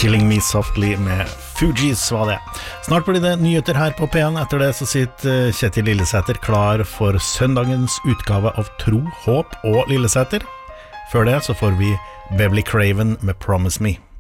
Killing Me Softly med Fugees var det. Snart blir det nyheter her på P1. Etter det så sitter Kjetil Lillesæter klar for søndagens utgave av Tro, Håp og Lillesæter. Før det så får vi Beverly Craven med Promise Me.